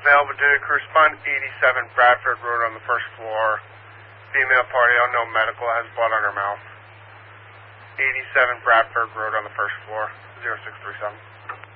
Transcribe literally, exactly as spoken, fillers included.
Available duty crew, respond eighty-seven Bradford Road on the first floor. Female party, unknown medical, has blood on her mouth. eighty-seven Bradford Road on the first floor, zero six three seven.